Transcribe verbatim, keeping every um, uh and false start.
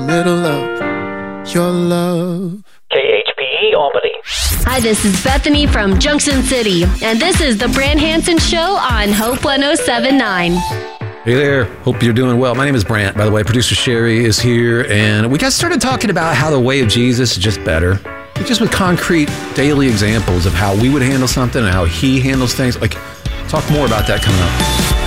middle of your love. K H P E Albany. Hi, this is Bethany from Junction City, and this is the Brant Hansen Show on Hope one oh seven point nine. Hey there. Hope you're doing well. My name is Brant. By the way, producer Sherry is here, and we got started talking about how the way of Jesus is just better. Just with concrete daily examples of how we would handle something and how he handles things. Like, talk more about that coming up.